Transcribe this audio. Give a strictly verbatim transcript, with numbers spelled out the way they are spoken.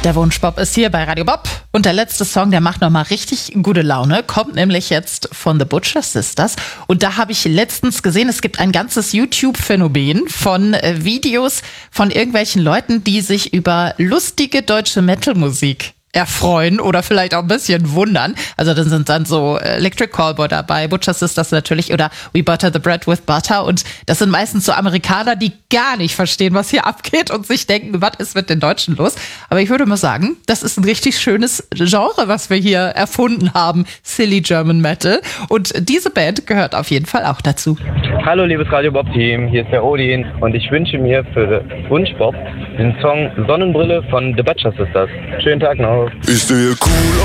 Der Wunschpop ist hier bei Radio Bob. Und der letzte Song, der macht nochmal richtig gute Laune, kommt nämlich jetzt von The Butcher Sisters. Und da habe ich letztens gesehen, es gibt ein ganzes YouTube-Phänomen von äh, Videos von irgendwelchen Leuten, die sich über lustige deutsche Metal-Musik erfreuen oder vielleicht auch ein bisschen wundern. Also dann sind dann so Electric Callboy dabei, Butcher Sisters natürlich oder We Butter the Bread with Butter, und das sind meistens so Amerikaner, die gar nicht verstehen, was hier abgeht und sich denken, was ist mit den Deutschen los? Aber ich würde mal sagen, das ist ein richtig schönes Genre, was wir hier erfunden haben, Silly German Metal, und diese Band gehört auf jeden Fall auch dazu. Hallo liebes Radio Bob Team, hier ist der Odin und ich wünsche mir für Wunschbob den Song Sonnenbrille von The Butcher Sisters. Schönen Tag noch. Ich sehe cool